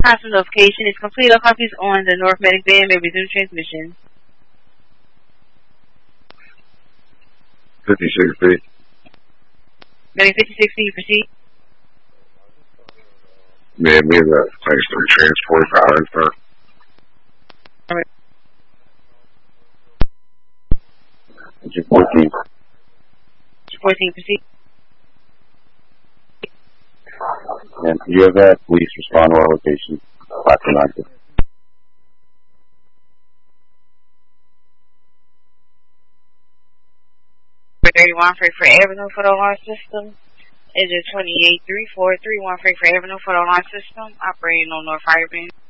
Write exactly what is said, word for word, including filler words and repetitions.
Constant notification is complete. All copies on the North Medic band may resume transmission. fifty-six feet. Medic fifty-six feet, proceed. Man, me and that thanks to the transport power and stuff. Alright. fourteen. fourteen, proceed. And you have that, please respond to our location. Five to nine. thirty-one, Frankfurt Avenue for the alarm system. Is it twenty-eight three four three one Frankfurt Avenue for the alarm system, operating on North Fireband?